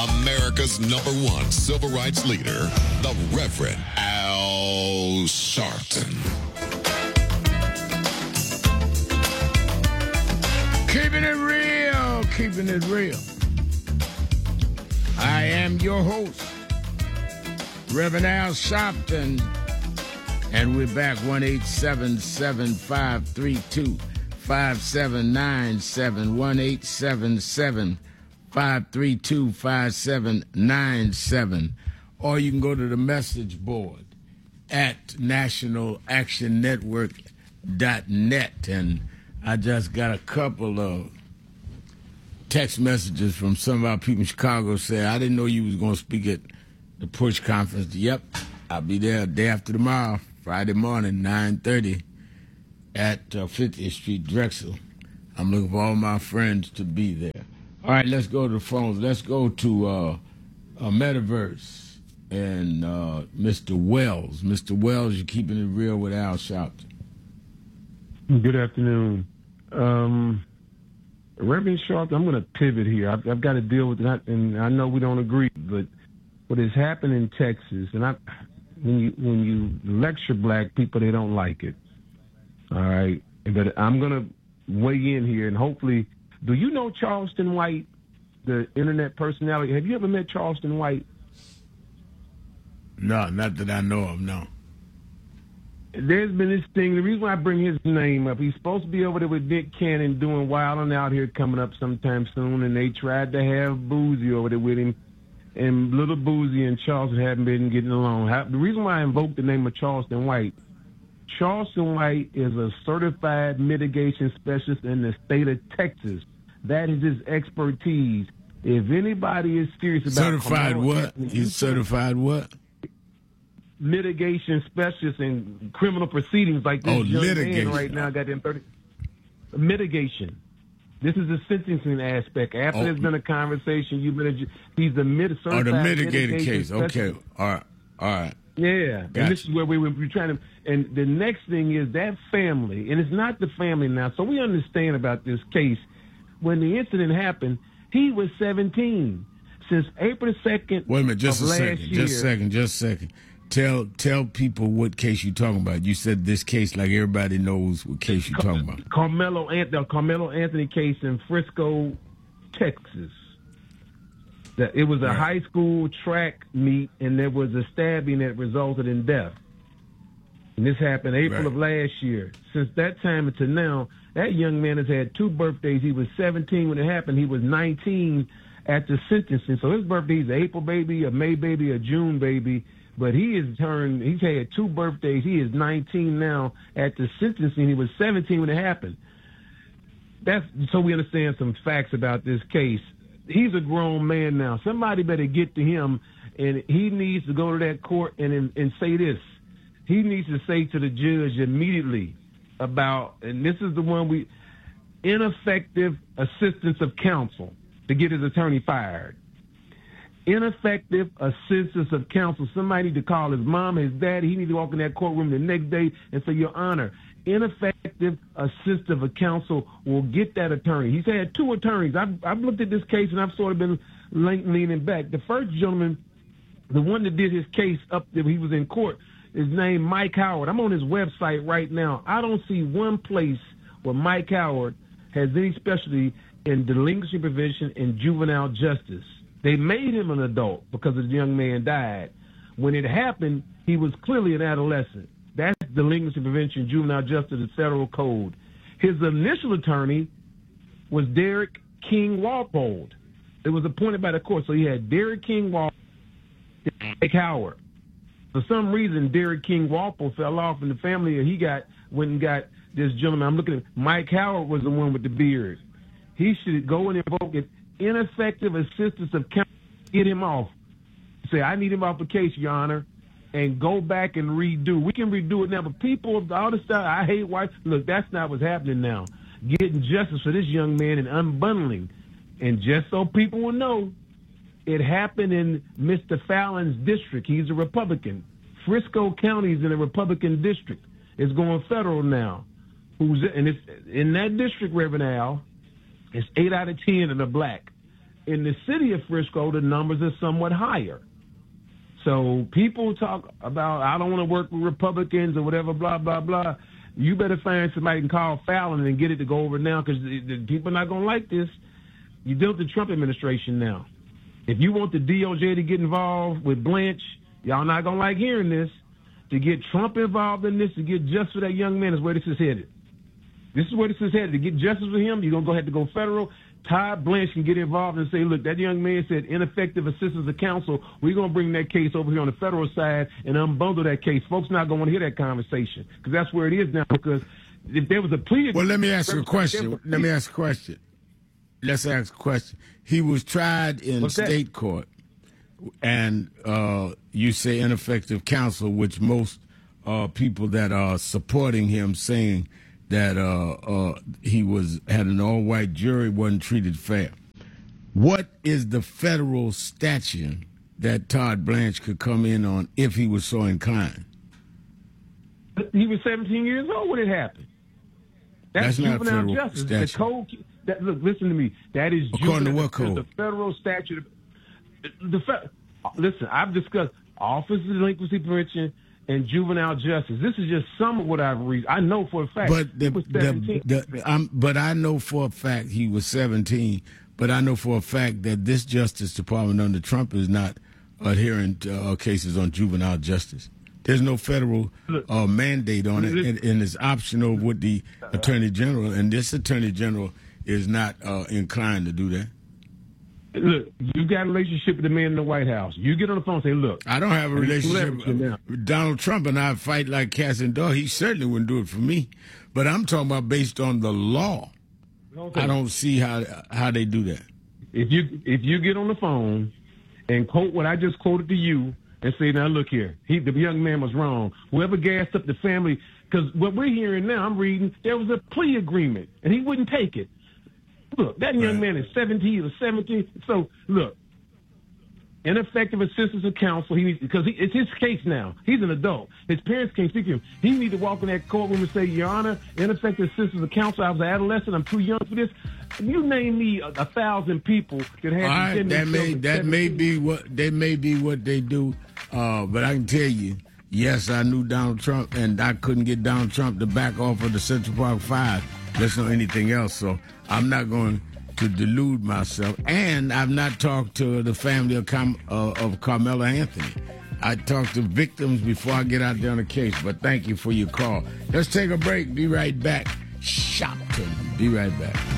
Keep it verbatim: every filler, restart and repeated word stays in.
America's number one civil rights leader, the Reverend Al Sharpton. Keeping it real, keeping it real. I am your host, Reverend Al Sharpton, and we're back one eight seven seven, five three two, five seven nine seven, one eight seven seven, five three two, five seven nine seven, or you can go to the message board at national action network dot net, and I just got a couple of text messages from some of our people in Chicago saying, I didn't know you was going to speak at the Push Conference. Yep, I'll be there day after tomorrow, Friday morning, nine thirty, at uh, fiftieth Street, Drexel. I'm looking for all my friends to be there. All right, let's go to the phones. Let's go to uh, uh, Metaverse and uh, Mister Wells. Mister Wells, you're keeping it real with Al Sharpton. Good afternoon. Um, Reverend Sharpton, I'm going to pivot here. I've, I've got to deal with that, and I know we don't agree, but what has happened in Texas, and I, when you when you lecture black people, they don't like it. All right, but I'm going to weigh in here, and hopefully, do you know Charleston White, the internet personality? Have you ever met Charleston White? No, not that I know of, no. There's been this thing. The reason why I bring his name up, he's supposed to be over there with Nick Cannon doing Wild and Out Here coming up sometime soon, and they tried to have Boozy over there with him, and little Boozy and Charleston haven't been getting along. The reason why I invoked the name of Charleston White, Charleston White is a certified mitigation specialist in the state of Texas. That is his expertise. If anybody is serious about certified what? He's certified what? Mitigation specialist in criminal proceedings, like this oh, young litigation. man right now got them thirty. Mitigation. This is the sentencing aspect. After oh. there's been a conversation, you've been a, he's the mid certified Oh, the mitigated case. Specialist. Okay, all right, all right. Yeah, gotcha. And this is where we were trying to. And the next thing is that family, and it's not the family now. So we understand about this case. When the incident happened, he was seventeen. Since April second. Wait a minute, just of a last second, year, just a second, just a second. Tell tell people what case you're talking about. You said this case like everybody knows what case you're talking about. Carmelo, the Carmelo Anthony case in Frisco, Texas. That it was a right. high school track meet, and there was a stabbing that resulted in death. And this happened April right. of last year. Since that time until now, that young man has had two birthdays. He was seventeen when it happened. He was nineteen at the sentencing. So his birthday is an April baby, a May baby, a June baby. But he has turned, he's had two birthdays. He is nineteen now at the sentencing. He was seventeen when it happened. That's so we understand some facts about this case. He's a grown man now. Somebody better get to him, and he needs to go to that court and and say this. He needs to say to the judge immediately about, and this is the one we, ineffective assistance of counsel to get his attorney fired. Ineffective assistance of counsel. Somebody need to call his mom, his daddy. He need to walk in that courtroom the next day and say, Your Honor, ineffective assistance of counsel will get that attorney. He's had two attorneys. I've, I've looked at this case, and I've sort of been leaning back. The first gentleman, the one that did his case up there, he was in court, is named Mike Howard. I'm on his website right now. I don't see one place where Mike Howard has any specialty in delinquency prevention and juvenile justice. They made him an adult because the young man died. When it happened, he was clearly an adolescent. That's delinquency prevention, juvenile justice, the federal code. His initial attorney was Derek King Walpole. It was appointed by the court. So he had Derek King Walpole, Mike Howard. For some reason, Derek King Walpole fell off in the family, and he got went and got this gentleman. I'm looking at Mike Howard was the one with the beard. He should go and invoke it. Ineffective assistance of counsel, get him off. Say, I need him off the case, Your Honor, and go back and redo. We can redo it now, but people, all the stuff, I hate white. Look, that's not what's happening now. Getting justice for this young man and unbundling. And just so people will know, it happened in Mister Fallon's district. He's a Republican. Frisco County is in a Republican district. It's going federal now. Who's and it's in that district, Reverend Al, it's eight out of ten that are black. in the city of Frisco, the numbers are somewhat higher. So people talk about, I don't want to work with Republicans or whatever, blah, blah, blah. You better find somebody and call Fallon and get it to go over now, because the, the people are not going to like this. You deal with the Trump administration now. If you want the D O J to get involved with Blanche, y'all not going to like hearing this. To get Trump involved in this, to get justice for that young man is where this is headed. This is where this is headed. To get justice for him, you're going to go ahead to go federal. Todd Blanche can get involved and say, look, that young man said ineffective assistance of counsel. We're going to bring that case over here on the federal side and unbundle that case. Folks not going to want to hear that conversation, because that's where it is now. Because if there was a plea... Well, let me ask you a question. Let me ask a question. Let's ask a question. He was tried in What's state that? court, and uh, you say ineffective counsel, which most uh, people that are supporting him saying that uh, uh, he was had an all-white jury, wasn't treated fair. What is the federal statute that Todd Blanche could come in on if he was so inclined? He was seventeen years old when it happened. That's, That's not juvenile federal justice. statute. The code. That, look, listen to me. That is According to juvenile, what code? The federal statute. The fe- listen, I've discussed office of delinquency prevention and juvenile justice. This is just some of what I've read. I know for a fact. But the, he was seventeen. the, the I'm, but I know for a fact he was seventeen. But I know for a fact that this Justice Department under Trump is not adhering to uh, cases on juvenile justice. There's no federal uh, mandate on it, and, and it's optional with the Attorney General, and this Attorney General is not uh, inclined to do that. Look, you got a relationship with the man in the White House. You get on the phone and say, look. I don't have a relationship. Now. Donald Trump and I fight like cats and dogs. He certainly wouldn't do it for me. But I'm talking about based on the law. Okay. I don't see how how they do that. If you if you get on the phone and quote what I just quoted to you and say, now look here, he the young man was wrong. Whoever gassed up the family, because what we're hearing now, I'm reading, there was a plea agreement, and he wouldn't take it. Look, that young right. man is seventeen or seventeen. So, look, ineffective assistance of counsel, he needs, because he, it's his case now. He's an adult. His parents can't speak to him. He needs to walk in that courtroom and say, Your Honor, ineffective assistance of counsel, I was an adolescent, I'm too young for this. You name me a, a thousand people that have All right, that may that may be what they may be what they do, uh, but I can tell you, yes, I knew Donald Trump, and I couldn't get Donald Trump to back off of the Central Park Five. Let's know anything else. So I'm not going to delude myself, and I've not talked to the family of, Car- uh, of Carmela Anthony. I talk to victims before I get out there on the case, but thank you for your call. Let's take a break. Be right back. Shopton. Be right back.